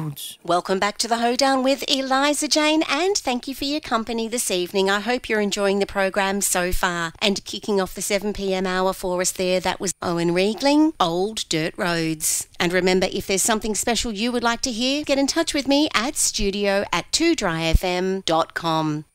roads. Welcome back to the Hoedown with Eliza Jane, and thank you for your company this evening. I hope you're enjoying the program so far. And kicking off the 7 p.m. hour for us there, that was Owen Riegling, Old Dirt Roads. And remember, if there's something special you would like to hear, get in touch with me at studio@2dryfm.com.